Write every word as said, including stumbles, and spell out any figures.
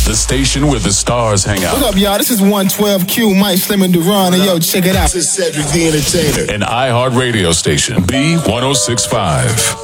The station where the stars hang out. What up, y'all? This is one twelve Q, Mike Slim and Duran, and yo, check it out. This is Cedric the Entertainer. An iHeart radio station, B one oh six point five.